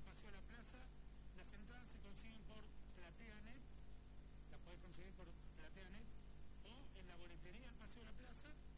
Paseo de la Plaza. Las entradas se consiguen por PlateaNet, las podés conseguir por PlateaNet o en la boletería del Paseo de la Plaza.